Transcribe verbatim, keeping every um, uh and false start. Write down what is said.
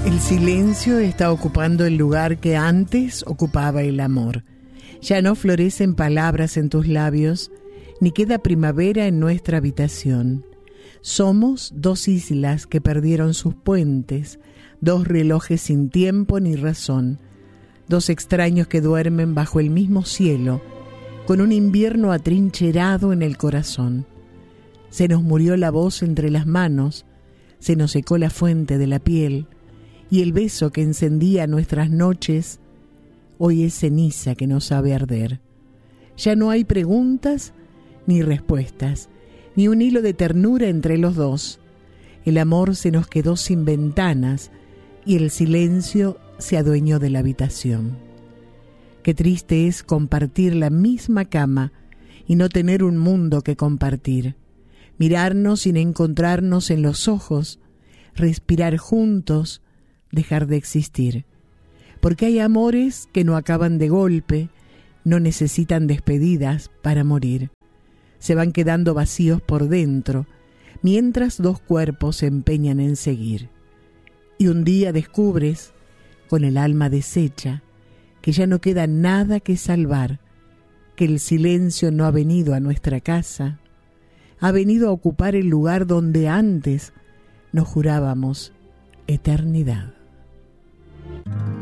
El silencio está ocupando el lugar que antes ocupaba el amor. Ya no florecen palabras en tus labios, ni queda primavera en nuestra habitación. Somos dos islas que perdieron sus puentes, dos relojes sin tiempo ni razón, dos extraños que duermen bajo el mismo cielo, con un invierno atrincherado en el corazón. Se nos murió la voz entre las manos, se nos secó la fuente de la piel, y el beso que encendía nuestras noches hoy es ceniza que no sabe arder. Ya no hay preguntas ni respuestas, ni un hilo de ternura entre los dos. El amor se nos quedó sin ventanas y el silencio se adueñó de la habitación. Qué triste es compartir la misma cama y no tener un mundo que compartir. Mirarnos sin encontrarnos en los ojos, respirar juntos, dejar de existir. Porque hay amores que no acaban de golpe, no necesitan despedidas para morir. Se van quedando vacíos por dentro, mientras dos cuerpos se empeñan en seguir. Y un día descubres, con el alma deshecha, que ya no queda nada que salvar, que el silencio no ha venido a nuestra casa, ha venido a ocupar el lugar donde antes nos jurábamos eternidad.